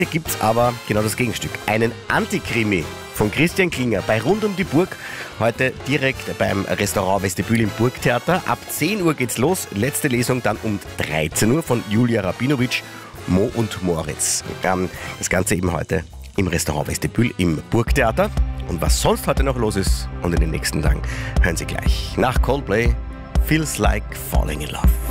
Hier gibt es aber genau das Gegenstück. Einen Antikrimi von Christian Klinger bei Rund um die Burg. Heute direkt beim Restaurant Vestibül im Burgtheater. Ab 10 Uhr geht's los. Letzte Lesung dann um 13 Uhr von Julia Rabinowitsch, Mo und Moritz. Das Ganze eben heute im Restaurant Vestibül im Burgtheater. Und was sonst heute noch los ist und in den nächsten Tagen, hören Sie gleich. Nach Coldplay, Feels Like Falling in Love.